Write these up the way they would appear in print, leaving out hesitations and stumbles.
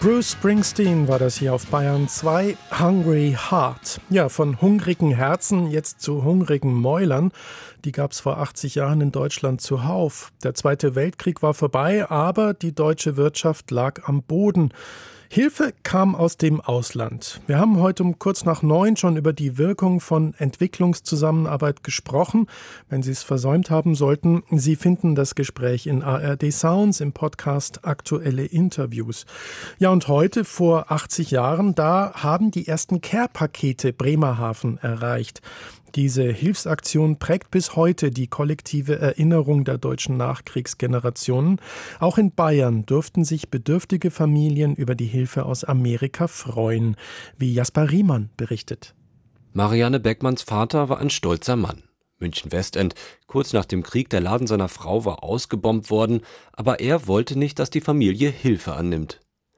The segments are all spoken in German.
Bruce Springsteen war das hier auf Bayern 2, Hungry Heart. Ja, von hungrigen Herzen jetzt zu hungrigen Mäulern. Die gab es vor 80 Jahren in Deutschland zuhauf. Der Zweite Weltkrieg war vorbei, aber die deutsche Wirtschaft lag am Boden. Hilfe kam aus dem Ausland. Wir haben heute um kurz nach 9 schon über die Wirkung von Entwicklungszusammenarbeit gesprochen. Wenn Sie es versäumt haben sollten, Sie finden das Gespräch in ARD Sounds im Podcast Aktuelle Interviews. Ja, und heute, vor 80 Jahren, da haben die ersten Care-Pakete Bremerhaven erreicht. Diese Hilfsaktion prägt bis heute die kollektive Erinnerung der deutschen Nachkriegsgenerationen. Auch in Bayern durften sich bedürftige Familien über die Hilfe aus Amerika freuen, wie Jasper Riemann berichtet. Marianne Beckmanns Vater war ein stolzer Mann. München-Westend, kurz nach dem Krieg, der Laden seiner Frau war ausgebombt worden, aber er wollte nicht, dass die Familie Hilfe annimmt.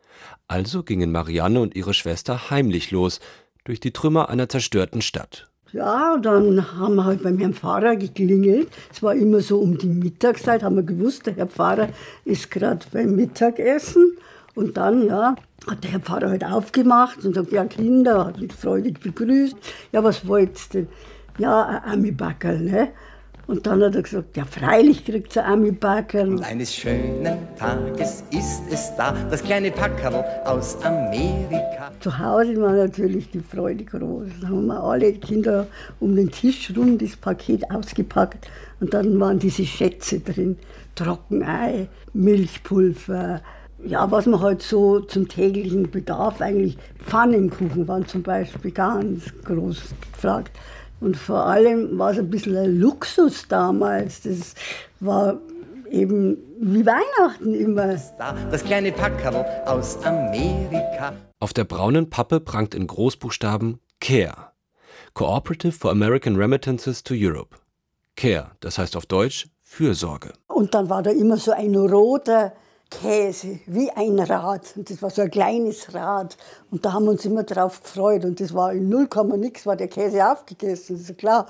Also gingen Marianne und ihre Schwester heimlich los, durch die Trümmer einer zerstörten Stadt. Ja, dann haben wir halt beim Herrn Pfarrer geklingelt. Es war immer so um die Mittagszeit, haben wir gewusst, der Herr Pfarrer ist gerade beim Mittagessen. Und dann, ja, hat der Herr Pfarrer halt aufgemacht und sagt, ja Kinder, hat uns freudig begrüßt. Ja, was wollt ihr denn? Ja, ein Amibackerl, ne? Und dann hat er gesagt, ja freilich kriegt ihr Amibackerl. Und eines schönen Tages ist es da, das kleine Packerl aus Amerika. Zu Hause war natürlich die Freude groß. Dann haben wir alle Kinder um den Tisch rum das Paket ausgepackt. Und dann waren diese Schätze drin, Trockenei, Milchpulver. Ja, was man halt so zum täglichen Bedarf eigentlich, Pfannenkuchen waren zum Beispiel ganz groß gefragt. Und vor allem war es ein bisschen ein Luxus damals. Das war eben wie Weihnachten immer. Das kleine Packerl aus Amerika. Auf der braunen Pappe prangt in Großbuchstaben CARE. Cooperative for American Remittances to Europe. CARE, das heißt auf Deutsch Fürsorge. Und dann war da immer so ein roter Käse, wie ein Rad. Und das war so ein kleines Rad. Und da haben wir uns immer drauf gefreut. Und das war in 0, nix, war der Käse aufgegessen. Das ist klar.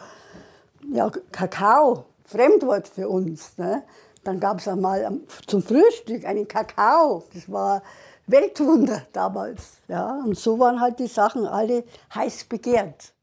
Ja, Kakao, Fremdwort für uns. Ne? Dann gab es einmal zum Frühstück einen Kakao. Das war Weltwunder damals. Ja? Und so waren halt die Sachen alle heiß begehrt.